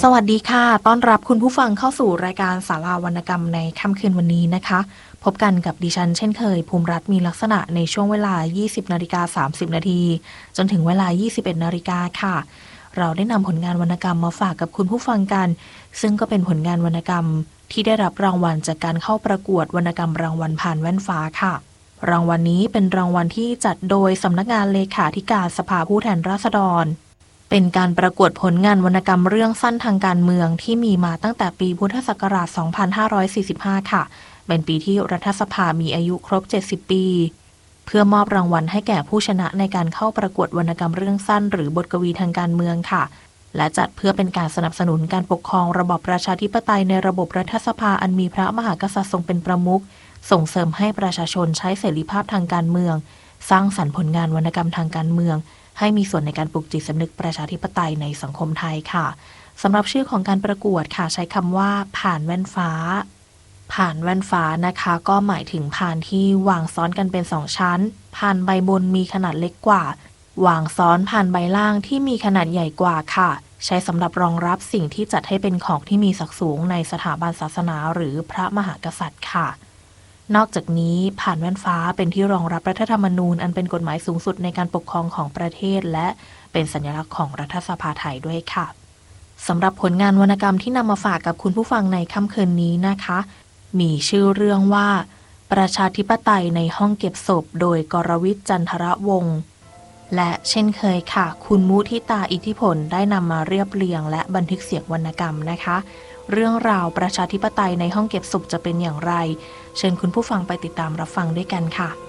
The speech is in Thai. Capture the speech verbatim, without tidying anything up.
วัสดีค่ะต้อนรับคุณผู้ฟังเข้าสู่รายการศาลาวรรณกรรมในค่ำคืนวันนี้นะคะพบกันกับดิฉันเช่นเคยภูมิรัตน์มีลักษณะในช่วงเวลา ยี่สิบนาฬิกาสามสิบนาทีจนถึงเวลา ยี่สิบเอ็ดนาฬิกาค่ะเราได้นำผลงานวรรณกรรมมาฝากกับคุณผู้ฟังกันซึ่งก็เป็นผลงานวรรณกรรมที่ได้รับรางวัลจากการเข้าประกวดวรรณกรรมรางวัลผ่านแว่นฟ้าค่ะรางวัลนี้เป็นรางวัลที่จัดโดยสำนักงานเลขาธิการสภาผู้แทนราษฎรเป็นการประกวดผลงานวรรณกรรมเรื่องสั้นทางการเมืองที่มีมาตั้งแต่ปีพุทธศักราช สองพันห้าร้อยสี่สิบห้า ค่ะเป็นปีที่รัฐสภามีอายุครบ เจ็ดสิบ ปีเพื่อมอบรางวัลให้แก่ผู้ชนะในการเข้าประกวดวรรณกรรมเรื่องสั้นหรือบทกวีทางการเมืองค่ะและจัดเพื่อเป็นการสนับสนุนการปกครองระบอบประชาธิปไตยในระบบรัฐสภาอันมีพระมหากษัตริย์ทรงเป็นประมุขส่งเสริมให้ประชาชนใช้เสรีภาพทางการเมืองสร้างสรรค์ผลงานวรรณกรรมทางการเมืองให้มีส่วนในการปลุกจิตสำนึกประชาธิปไตยในสังคมไทยค่ะสำหรับชื่อของการประกวดค่ะใช้คำว่าผ่านแว่นฟ้าผ่านแว่นฟ้านะคะก็หมายถึงผ่านที่วางซ้อนกันเป็นสองชั้นผ่านใบบนมีขนาดเล็กกว่าวางซ้อนผ่านใบล่างที่มีขนาดใหญ่กว่าค่ะใช้สำหรับรองรับสิ่งที่จัดให้เป็นของที่มีศักดิ์สูงในสถาบันศาสนาหรือพระมหากษัตริย์ค่ะนอกจากนี้ผ่านแว่นฟ้าเป็นที่รองรับรัฐธรรมนูญอันเป็นกฎหมายสูงสุดในการปกครองของประเทศและเป็นสัญลักษณ์ของรัฐสภาไทยด้วยค่ะสำหรับผลงานวรรณกรรมที่นำมาฝากกับคุณผู้ฟังในค่ำคืนนี้นะคะมีชื่อเรื่องว่าประชาธิปไตยในห้องเก็บศพโดยกรวิทย์จันทรวงศ์และเช่นเคยค่ะคุณมุทิตาอิทธิพลได้นำมาเรียบเรียงและบันทึกเสียงวรรณกรรมนะคะเรื่องราวประชาธิปไตยในห้องเก็บศพจะเป็นอย่างไรเชิญคุณผู้ฟังไปติดตามรับฟังด้วยกันค่ะ